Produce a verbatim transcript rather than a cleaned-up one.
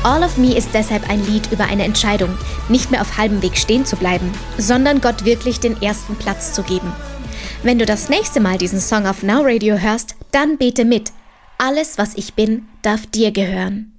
All of Me ist deshalb ein Lied über eine Entscheidung, nicht mehr auf halbem Weg stehen zu bleiben, sondern Gott wirklich den ersten Platz zu geben. Wenn du das nächste Mal diesen Song auf Now Radio hörst, dann bete mit. Alles, was ich bin, darf dir gehören.